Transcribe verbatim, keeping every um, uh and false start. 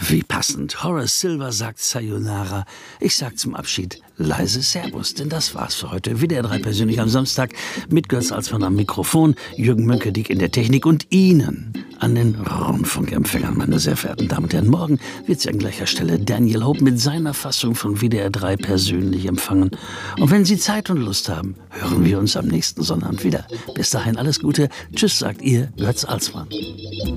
Wie passend. Horace Silver sagt Sayonara. Ich sag zum Abschied leise Servus, denn das war's für heute. W D R drei persönlich am Samstag mit Götz Alsmann am Mikrofon, Jürgen Mönkediek in der Technik und Ihnen an den Rundfunkempfängern, meine sehr verehrten Damen und Herren. Morgen wird Sie an gleicher Stelle Daniel Hope mit seiner Fassung von W D R drei persönlich empfangen. Und wenn Sie Zeit und Lust haben, hören wir uns am nächsten Sonnabend wieder. Bis dahin alles Gute. Tschüss, sagt Ihr Götz Alsmann.